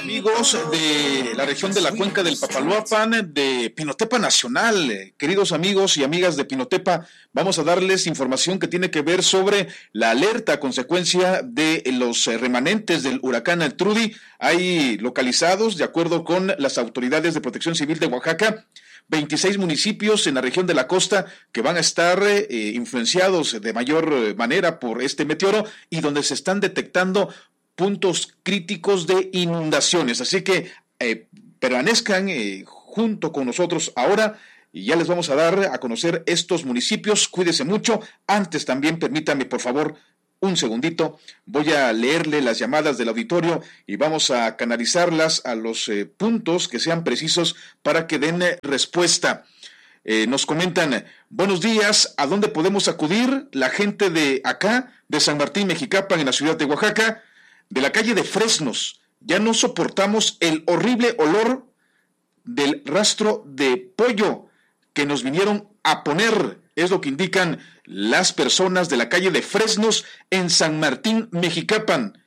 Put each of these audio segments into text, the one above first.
Amigos de la región de la cuenca del Papaloapan, de Pinotepa Nacional, queridos amigos y amigas de Pinotepa, vamos a darles información que tiene que ver sobre la alerta a consecuencia de los remanentes del huracán Trudy. Hay localizados, de acuerdo con las autoridades de Protección Civil de Oaxaca, 26 municipios en la región de la costa que van a estar influenciados de mayor manera por este meteoro y donde se están detectando puntos críticos de inundaciones. Así que permanezcan junto con nosotros ahora y ya les vamos a dar a conocer estos municipios. Cuídese mucho. Antes también permítame, por favor, un segundito. Voy a leerle las llamadas del auditorio y vamos a canalizarlas a los puntos que sean precisos para que den respuesta. Nos comentan, buenos días, ¿a dónde podemos acudir? La gente de acá, de San Martín Mexicapan, en la ciudad de Oaxaca, de la calle de Fresnos. Ya no soportamos el horrible olor del rastro de pollo que nos vinieron a poner. Es lo que indican las personas de la calle de Fresnos en San Martín Mexicapan,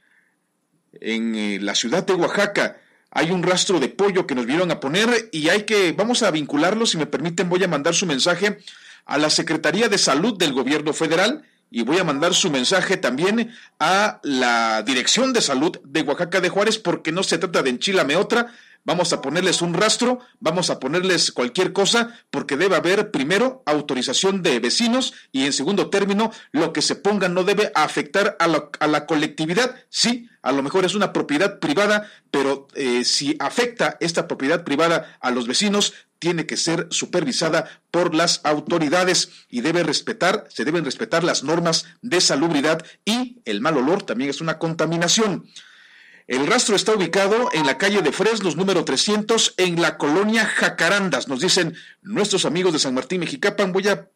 en la ciudad de Oaxaca. Hay un rastro de pollo que nos vinieron a poner y vamos a vincularlo, si me permiten, voy a mandar su mensaje a la Secretaría de Salud del Gobierno Federal y voy a mandar su mensaje también a la Dirección de Salud de Oaxaca de Juárez, porque no se trata de enchilame otra. Vamos a ponerles un rastro, vamos a ponerles cualquier cosa, porque debe haber primero autorización de vecinos y en segundo término lo que se ponga no debe afectar a la colectividad. Sí, a lo mejor es una propiedad privada, pero si afecta esta propiedad privada a los vecinos, tiene que ser supervisada por las autoridades y se deben respetar las normas de salubridad, y el mal olor también es una contaminación. El rastro está ubicado en la calle de Fresnos, número 300, en la colonia Jacarandas. Nos dicen nuestros amigos de San Martín Mexicapan.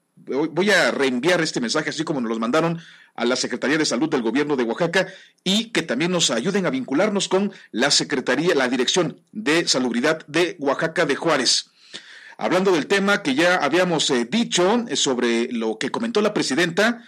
Voy a reenviar este mensaje, así como nos los mandaron a la Secretaría de Salud del Gobierno de Oaxaca, y que también nos ayuden a vincularnos con la Dirección de Salubridad de Oaxaca de Juárez. Hablando del tema que ya habíamos dicho sobre lo que comentó la presidenta,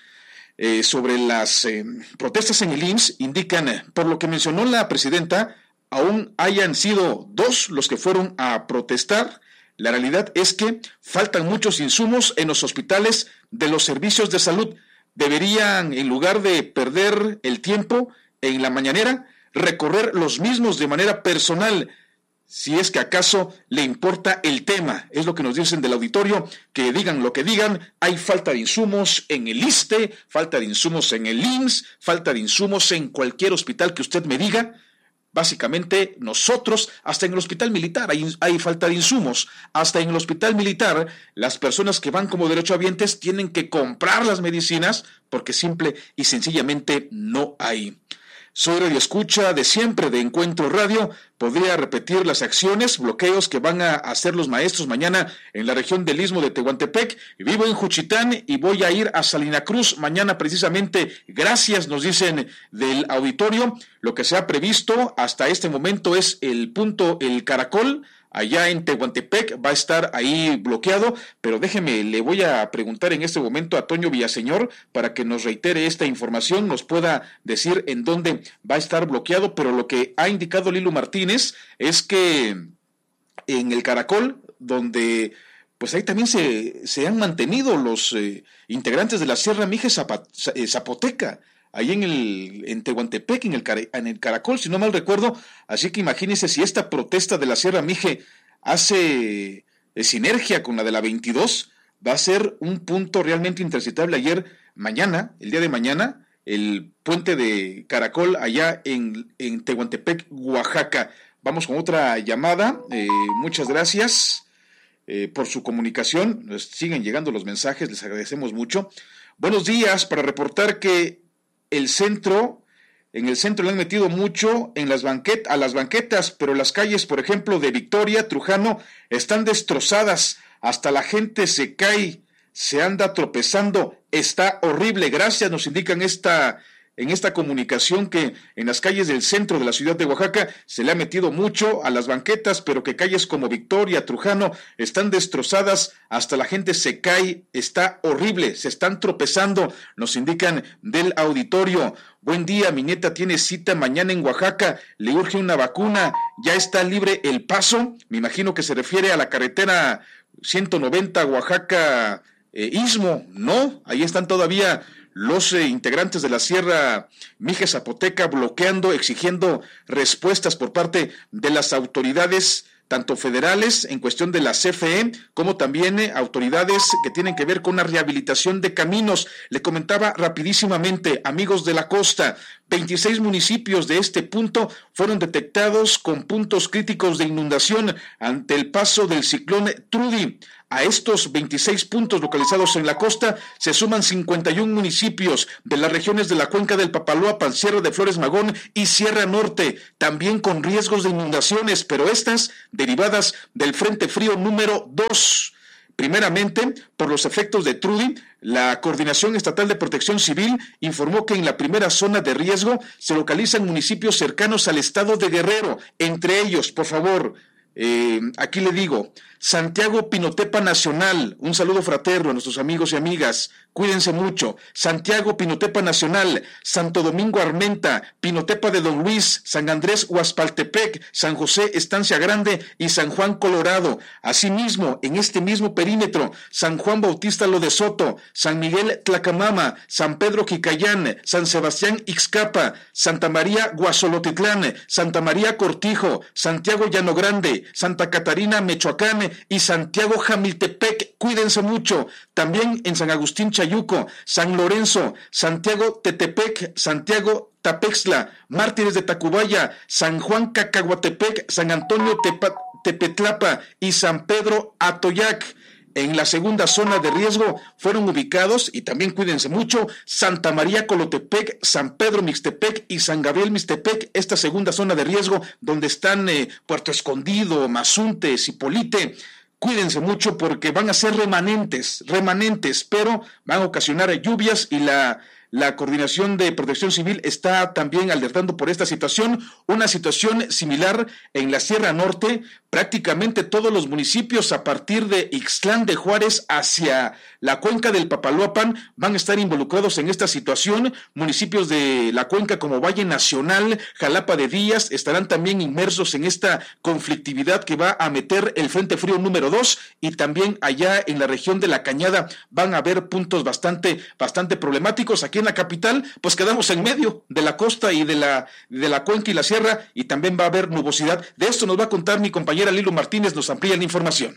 sobre las protestas en el IMSS, indican, por lo que mencionó la presidenta, aún hayan sido 2 los que fueron a protestar. La realidad es que faltan muchos insumos en los hospitales de los servicios de salud. Deberían, en lugar de perder el tiempo en la mañanera, recorrer los mismos de manera personal, si es que acaso le importa el tema. Es lo que nos dicen del auditorio, que digan lo que digan, hay falta de insumos en el ISSSTE, falta de insumos en el IMSS, falta de insumos en cualquier hospital que usted me diga. Básicamente nosotros, hasta en el hospital militar hay falta de insumos. Hasta en el hospital militar, las personas que van como derechohabientes tienen que comprar las medicinas porque simple y sencillamente no hay. Soy radioescucha de siempre de Encuentro Radio. Podría repetir las acciones, bloqueos que van a hacer los maestros mañana en la región del Istmo de Tehuantepec. Vivo en Juchitán y voy a ir a Salina Cruz mañana precisamente. Gracias, nos dicen del auditorio. Lo que se ha previsto hasta este momento es el Caracol. Allá en Tehuantepec va a estar ahí bloqueado, pero le voy a preguntar en este momento a Toño Villaseñor para que nos reitere esta información, nos pueda decir en dónde va a estar bloqueado, pero lo que ha indicado Lilo Martínez es que en el Caracol, donde pues ahí también se han mantenido los integrantes de la Sierra Mije Zapoteca, ahí en Tehuantepec, en el Caracol, si no mal recuerdo. Así que imagínense si esta protesta de la Sierra Mije hace sinergia con la de la 22, va a ser un punto realmente intransitable. El día de mañana, el puente de Caracol allá en Tehuantepec, Oaxaca. Vamos con otra llamada. Muchas gracias por su comunicación. Nos siguen llegando los mensajes, les agradecemos mucho. Buenos días, para reportar que en el centro le han metido mucho a las banquetas, pero las calles, por ejemplo, de Victoria, Trujano, están destrozadas, hasta la gente se cae, se anda tropezando, está horrible. Gracias, nos indican esta en esta comunicación que en las calles del centro de la ciudad de Oaxaca se le ha metido mucho a las banquetas, pero que calles como Victoria, Trujano están destrozadas, hasta la gente se cae, está horrible, se están tropezando, nos indican del auditorio. Buen día, mi nieta tiene cita mañana en Oaxaca, le urge una vacuna, ya está libre el paso, me imagino que se refiere a la carretera 190 Oaxaca Istmo, ¿no? Ahí están todavía los integrantes de la Sierra Mije Zapoteca bloqueando, exigiendo respuestas por parte de las autoridades, tanto federales en cuestión de la CFE, como también autoridades que tienen que ver con la rehabilitación de caminos. Le comentaba rapidísimamente, amigos de la costa, 26 municipios de este punto fueron detectados con puntos críticos de inundación ante el paso del ciclón Trudy. A estos 26 puntos localizados en la costa se suman 51 municipios de las regiones de la cuenca del Papaloapan, Sierra de Flores Magón y Sierra Norte, también con riesgos de inundaciones, pero estas derivadas del Frente Frío número 2. Primeramente, por los efectos de Trudy, la Coordinación Estatal de Protección Civil informó que en la primera zona de riesgo se localizan municipios cercanos al estado de Guerrero, entre ellos, por favor, aquí le digo, Santiago Pinotepa Nacional, un saludo fraterno a nuestros amigos y amigas, cuídense mucho. Santiago Pinotepa Nacional, Santo Domingo Armenta, Pinotepa de Don Luis, San Andrés Huaspaltepec, San José Estancia Grande y San Juan Colorado. Asimismo, en este mismo perímetro, San Juan Bautista Lo de Soto, San Miguel Tlacamama, San Pedro Quicayán, San Sebastián Ixcapa, Santa María Guasolotitlán, Santa María Cortijo, Santiago Llano Grande, Santa Catarina Michoacán y Santiago Jamiltepec. Cuídense mucho. También en San Agustín Chayuco, San Lorenzo, Santiago Tetepec, Santiago Tapexla, Mártires de Tacubaya, San Juan Cacahuatepec, San Antonio Tepetlapa y San Pedro Atoyac. En la segunda zona de riesgo fueron ubicados, y también cuídense mucho, Santa María Colotepec, San Pedro Mixtepec y San Gabriel Mixtepec, esta segunda zona de riesgo donde están Puerto Escondido, Mazunte, Zipolite. Cuídense mucho porque van a ser remanentes, pero van a ocasionar lluvias y la Coordinación de Protección Civil está también alertando por esta situación, una situación similar en la Sierra Norte. Prácticamente todos los municipios a partir de Ixtlán de Juárez hacia la cuenca del Papaloapan van a estar involucrados en esta situación. Municipios de la cuenca como Valle Nacional, Jalapa de Díaz estarán también inmersos en esta conflictividad que va a meter el Frente Frío número 2, y también allá en la región de La Cañada van a haber puntos bastante problemáticos. Aquí en la capital pues quedamos en medio de la costa y de la cuenca y la sierra, y también va a haber nubosidad. De esto nos va a contar mi compañera Lilo Martínez, nos amplía la información.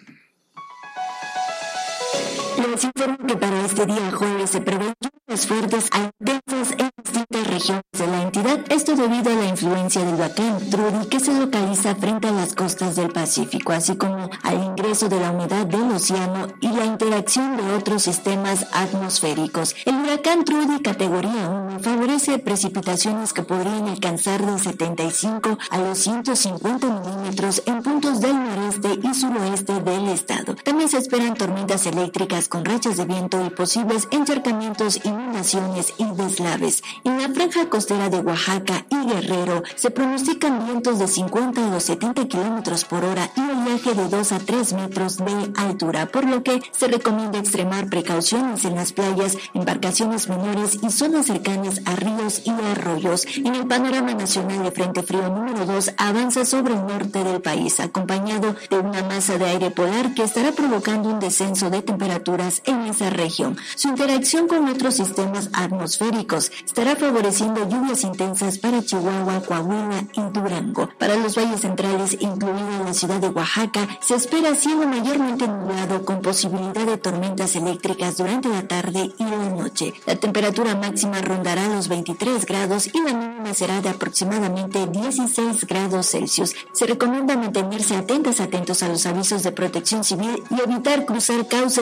Les informo que para este día jueves se prevén lluvias fuertes a intensas en distintas regiones de la entidad, esto debido a la influencia del huracán Trudy que se localiza frente a las costas del Pacífico, así como al ingreso de la humedad del océano y la interacción de otros sistemas atmosféricos. El huracán Trudy categoría 1 favorece precipitaciones que podrían alcanzar de 75 a los 150 milímetros en puntos del noreste y suroeste del estado. También se esperan tormentas eléctricas con rachas de viento y posibles encharcamientos, inundaciones y deslaves. En la franja costera de Oaxaca y Guerrero se pronostican vientos de 50 a 70 kilómetros por hora y oleaje de 2 a 3 metros de altura, por lo que se recomienda extremar precauciones en las playas, embarcaciones menores y zonas cercanas a ríos y arroyos. En el panorama nacional, de Frente Frío número 2 avanza sobre el norte del país, acompañado de una masa de aire polar que estará provocando un descenso de temperaturas en esa región. Su interacción con otros sistemas atmosféricos estará favoreciendo lluvias intensas para Chihuahua, Coahuila y Durango. Para los valles centrales, incluida la ciudad de Oaxaca, se espera cielo mayormente nublado con posibilidad de tormentas eléctricas durante la tarde y la noche. La temperatura máxima rondará los 23 grados y la mínima será de aproximadamente 16 grados Celsius. Se recomienda mantenerse atentos a los avisos de protección civil y evitar cruzar cauces crecidas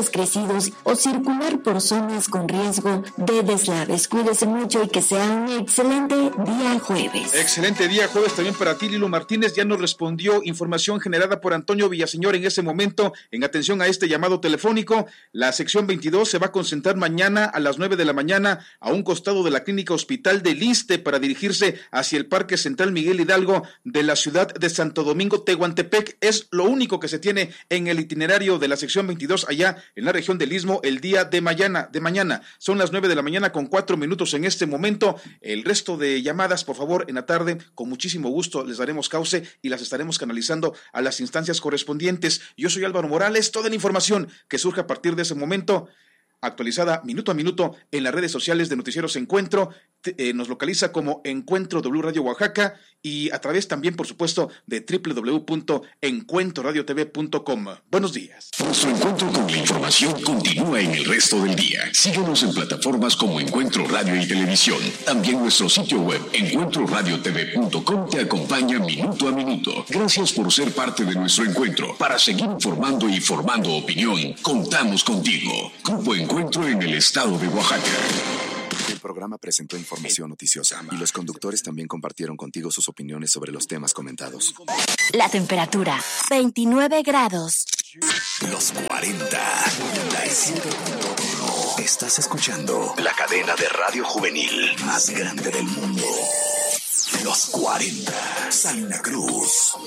desconocidos o circular por zonas con riesgo de deslaves. Cuídese mucho y que sea un excelente día jueves. Excelente día jueves también para ti, Lilo Martínez. Ya nos respondió información generada por Antonio Villaseñor en ese momento. En atención a este llamado telefónico, la sección 22 se va a concentrar mañana a las 9 de la mañana a un costado de la clínica hospital del ISSSTE para dirigirse hacia el Parque Central Miguel Hidalgo de la ciudad de Santo Domingo, Tehuantepec. Es lo único que se tiene en el itinerario de la sección 22 allá en la región del Istmo el día de mañana. Son las 9 de la mañana con 4 minutos en este momento. El resto de llamadas, por favor, en la tarde, con muchísimo gusto les daremos cauce y las estaremos canalizando a las instancias correspondientes. Yo soy Álvaro Morales. Toda la información que surja a partir de ese momento, actualizada minuto a minuto en las redes sociales de Noticieros Encuentro. Nos localiza como Encuentro W Radio Oaxaca y a través también, por supuesto, de www.encuentroradiotv.com. Buenos días. Nuestro encuentro con la información continúa en el resto del día. Síguenos en plataformas como Encuentro Radio y Televisión. También nuestro sitio web encuentroradiotv.com te acompaña minuto a minuto. Gracias por ser parte de nuestro encuentro. Para seguir informando y formando opinión, contamos contigo. Grupo Encuentro en el estado de Oaxaca. El programa presentó información noticiosa y los conductores también compartieron contigo sus opiniones sobre los temas comentados. La temperatura, 29 grados. Los 40. Estás escuchando la cadena de radio juvenil más grande del mundo. Los 40. Salina Cruz.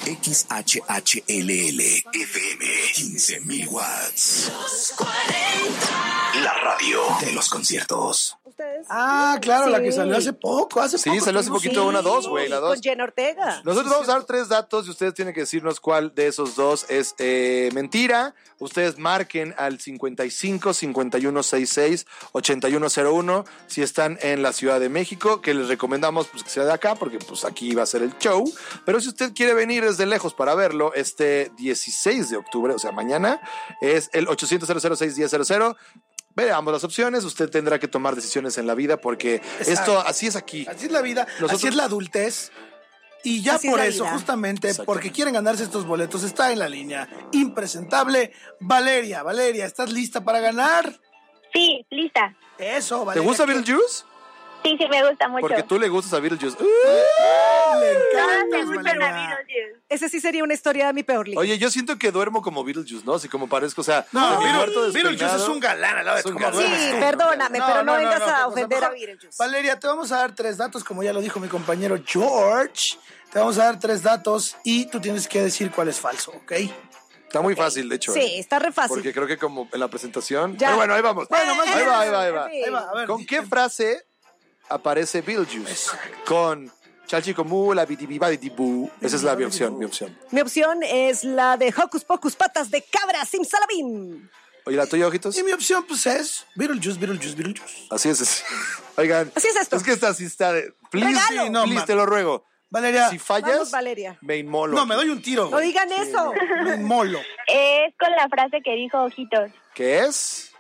XHHLL FM. 15,000 watts. Los 40. La radio de los conciertos. ¿Ustedes? Ah, claro, sí. La que salió hace poco. Sí, salió hace poquito una 2, güey, la 2. Con Jenna Ortega. Nosotros vamos a dar 3 datos y ustedes tienen que decirnos cuál de esos 2 es mentira. Ustedes marquen al 55 5166 8101 si están en la Ciudad de México, que les recomendamos pues, que sea de acá, porque pues aquí va a ser el show. Pero si usted quiere venir desde lejos para verlo, este 16 de octubre, o sea, mañana, es el 800-006-1000. Veamos las opciones, usted tendrá que tomar decisiones en la vida porque Exacto. Esto así es aquí. Así es la vida, así es la adultez. Y ya así por es eso, vida. Justamente porque quieren ganarse estos boletos, está en la línea impresentable Valeria. Valeria, ¿estás lista para ganar? Sí, lista. Eso, ¿Te Valeria. gusta Beetlejuice? Sí, me gusta mucho. Porque tú le gustas a Beetlejuice. Le Todas encantas, me gustan a Valeria. Beetlejuice. Ese sí sería una historia de mi peor libro. Oye, yo siento que duermo como Beetlejuice, ¿no? Así como parezco, o sea, No, muerto Beetlejuice es un galán al lado de Es un tu galán. Sí, mamá. perdóname, pero no vengas a ofender a mejor, Beetlejuice. Valeria, te vamos a dar 3 datos, como ya lo dijo mi compañero George. Te vamos a dar 3 datos y tú tienes que decir cuál es falso, ¿ok? Está muy fácil, de hecho. Sí, está re fácil. Porque creo que como en la presentación... Ya. Pero bueno, ahí vamos. Bueno, más ahí o va, menos. ahí va, ahí va. Sí. Ahí va, a ver. ¿Con qué frase aparece Beetlejuice? Con Chalchicomu, la bitibibaditibú. Esa es mi opción. Mi opción es la de Hocus Pocus, patas de cabra, simsalabim. Oye, ¿la tuya, ojitos? Y mi opción, pues, es Beetlejuice. Así es. Oigan. Así es esto. Es que esta sí está de... Please, Regalo. sí, No, please, man. te lo ruego. Valeria. Si fallas, Vamos, Valeria. me inmolo. No, me doy un tiro. No güey. digan eso. Me inmolo. Es con la frase que dijo Ojitos. ¿Qué es?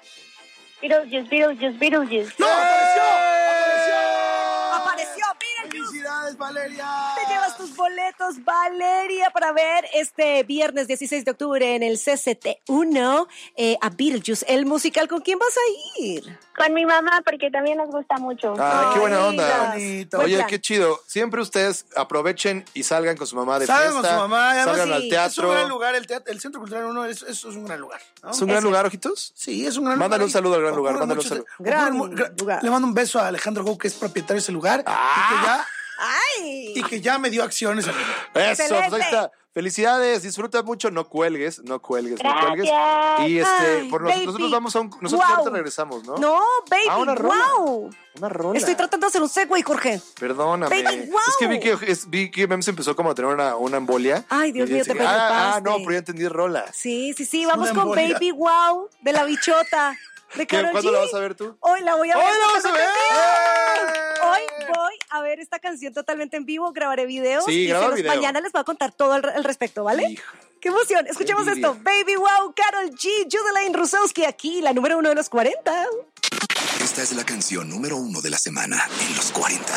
Beetlejuice. ¡No! ¡Apareció! Apareció Beetlejuice. ¡Felicidades, Valeria! Te llevas tus boletos, Valeria, para ver este viernes 16 de octubre en el CCT1 a Beetlejuice, el musical. ¿Con quién vas a ir? Con mi mamá, porque también nos gusta mucho. Ah, qué buena onda. bonito. Buen Oye, plan. qué chido. Siempre ustedes aprovechen y salgan con su mamá de Salgan fiesta. con su mamá, además, salgan al sí, teatro. Es un gran lugar, el Centro Cultural 1 eso es un gran lugar, ¿no? ¿Es un gran lugar, ojitos? Sí, es un gran Mándale lugar. un saludo al gran lugar, Ocurren mándale un muchos- saludo. Gran ocurren lugar. Le mando un beso a Alejandro Gou, que es propietario de ese lugar. ¡Ay! Y que ya me dio acciones a mí. Eso, pues Excelente. ahí está. Felicidades, disfruta mucho, no cuelgues. Gracias. Y Ay, nosotros baby. vamos nosotros Wow. ahorita regresamos, ¿no? No, baby, una rola. wow. Una rola. Estoy tratando de hacer un segue, Jorge. Perdóname. Baby, wow. Es que vi que Mem se empezó como a tener una embolia. Ay, Dios Y mío, dice, te preocupaste. no, pero ya entendí rola. Sí, vamos una con embolia. Baby Wow de la bichota. De ¿Qué? Karol ¿Cuándo G. la vas a ver tú? Hoy la voy a ver. ¡Hoy la vas a totalmente ver! en vivo. Hoy voy a ver esta canción totalmente en vivo. Grabaré videos. Sí, y graba video. mañana les voy a contar todo al respecto, ¿vale? Hijo. ¡Qué emoción! Escuchemos Qué envidia. esto. Baby Wow, Karol G, Judelaine Rusowski, aquí, la número 1 de los 40. Esta es la canción número 1 de la semana en los 40.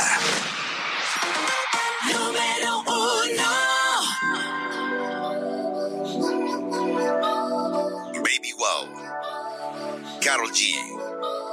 Número 1. Baby Wow. Karol G.